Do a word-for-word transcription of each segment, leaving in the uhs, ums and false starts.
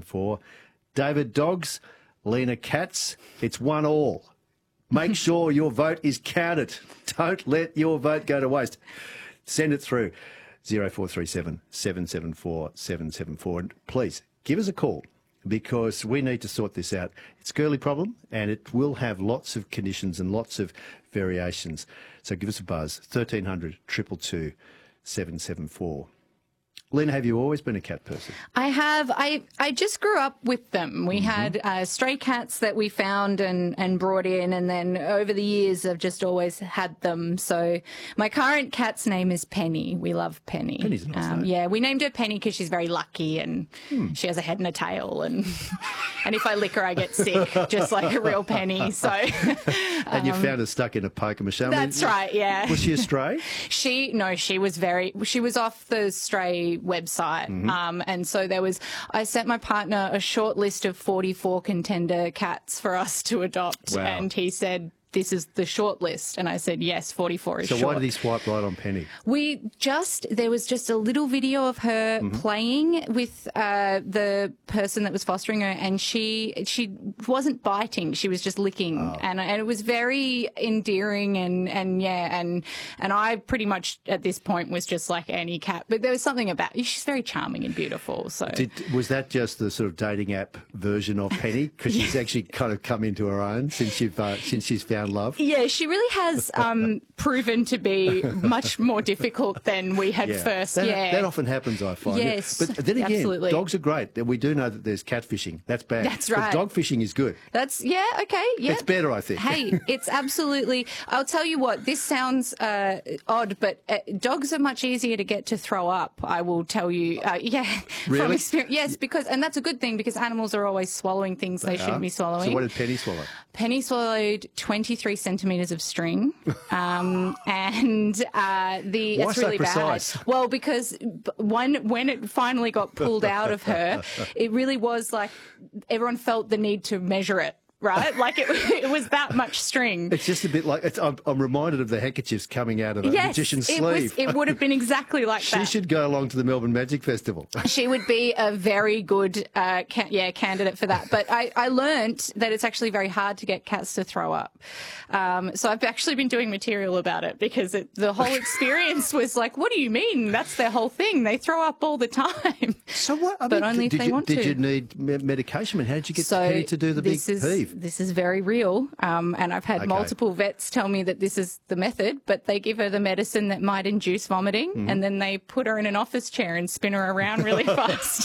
seven four. David, dogs. Lena, cats. It's one all. Make sure your vote is counted. Don't let your vote go to waste. Send it through zero four three seven, seven seven four, seven seven four. And please, give us a call because we need to sort this out. It's a girly problem and it will have lots of conditions and lots of variations. So give us a buzz, thirteen hundred, two two two, seven seven four. Lena, have you always been a cat person? I have. I, I just grew up with them. We mm-hmm. had uh, stray cats that we found and, and brought in, and then over the years I've just always had them. So my current cat's name is Penny. We love Penny. Penny's a nice um, name. Yeah, we named her Penny because she's very lucky and hmm. she has a head and a tail, and and if I lick her I get sick, just like a real penny. So And you um, found her stuck in a poker machine. That's right, yeah. Was she a stray? She, no, she was very, she was off the stray website. Mm-hmm. Um, and so there was, I sent my partner a short list of forty-four contender cats for us to adopt. Wow. And he said, this is the short list. And I said, yes, forty-four is so short. So why did he swipe right on Penny? We just, there was just a little video of her mm-hmm. playing with uh, the person that was fostering her, and she she wasn't biting, she was just licking. Oh. And, and it was very endearing and, and yeah, and and I pretty much at this point was just like any cat. But there was something about, she's very charming and beautiful. So Did, was that just the sort of dating app version of Penny? Because she's actually kind of come into her own since, you've, uh, since she's found love. Yeah, she really has um, proven to be much more difficult than we had yeah. first. That, yeah, that often happens, I find. Yes, but then again, absolutely. Dogs are great. We do know that there's catfishing. That's bad. That's right. But dog fishing is good. That's yeah, okay, yeah. It's better, I think. Hey, it's absolutely. I'll tell you what. This sounds uh, odd, but uh, dogs are much easier to get to throw up. I will tell you. Uh, yeah, really? From experience. Yes, because and that's a good thing because animals are always swallowing things they, they shouldn't be swallowing. So what did Penny swallow? Penny swallowed twenty-three centimetres of string, um, and uh, the Why it's so really precise? bad. Well, because one when it finally got pulled out of her, it really was like everyone felt the need to measure it. Right, like it, it was that much string. It's just a bit like it's, I'm, I'm reminded of the handkerchiefs coming out of a yes, magician's it sleeve. Was, it would have been exactly like she that. She should go along to the Melbourne Magic Festival. She would be a very good, uh, ca yeah, candidate for that. But I, I learnt that it's actually very hard to get cats to throw up. Um, so I've actually been doing material about it because it, the whole experience was like, what do you mean? That's their whole thing. They throw up all the time. So what? I but mean, only did if they you, want did to. Did you need me medication? And how did you get so Penny to do the big this is, heave? This is very real. Um, and I've had okay. multiple vets tell me that this is the method, but they give her the medicine that might induce vomiting, mm-hmm. and then they put her in an office chair and spin her around really fast.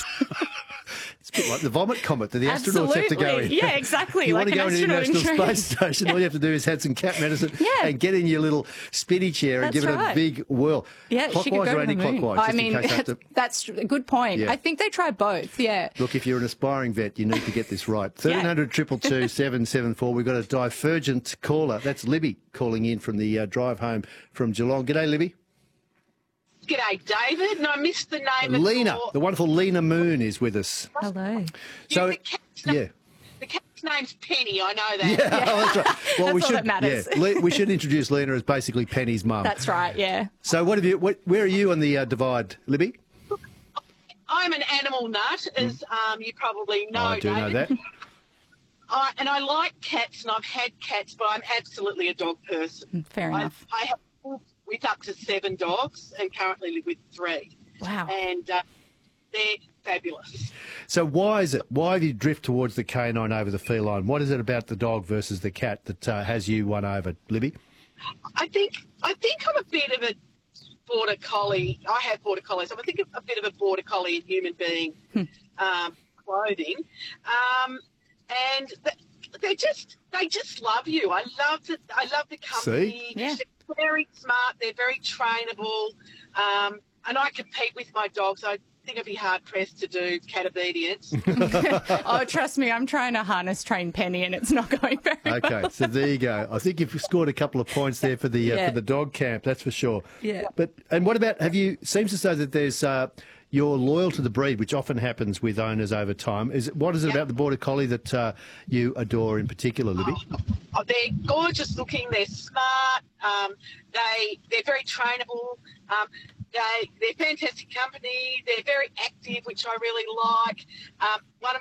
It's a bit like the vomit comet that the astronauts Absolutely. have to go in. Yeah, exactly. If you like want to go an to the International astronaut Space Station, all you have to do is have some cat medicine yeah. and get in your little spinny chair and That's give it right. a big whirl. Yeah, clockwise she could go or to the moon. anti-clockwise? I just mean, in case I have to... that's a good point. Yeah. I think they try both, yeah. Look, if you're an aspiring vet, you need to get this right. thirteen hundred, two two two, seven seven four. We've got a divergent caller. That's Libby calling in from the uh, drive home from Geelong. G'day, Libby. G'day, David. And I missed the name of Lena, your... the wonderful Lena Moon is with us. Hello. So, yeah, the cat's name, yeah. The cat's name's Penny, I know that. Yeah, yeah. Oh, that's right. Well, that's we all should, that matters. Yeah, Le- we should introduce Lena as basically Penny's mum. That's right, yeah. So what have you, what, where are you on the uh, divide, Libby? I'm an animal nut, as um, you probably know, Oh, I do David. know that. I, and I like cats, and I've had cats, but I'm absolutely a dog person. Fair I, enough. I have lived with up to seven dogs and currently live with three. Wow. And uh, they're fabulous. So why is it, why have you drift towards the canine over the feline? What is it about the dog versus the cat that uh, has you won over, Libby? I think I think I'm a bit of a border collie. I have border collies. I'm I think a bit of a border collie in human being um, clothing. Um, and they just they just love you. I love the I love the company. See? Yeah. They're very smart. They're very trainable. Um, and I compete with my dogs. I think I'd be hard pressed to do cat obedience. Oh, trust me, I'm trying to harness train Penny, and it's not going very well. Okay, so there you go. I think you've scored a couple of points there for the uh, Yeah. for the dog camp. That's for sure. Yeah. But and what about have you? Seems to say that there's uh, you're loyal to the breed, which often happens with owners over time. Is it, what is it Yep. about the border collie that uh, you adore in particular, Libby? Oh, they're gorgeous looking. They're smart. Um, they they're very trainable. Um, they they're fantastic company. They're very active, which I really like. Um, one of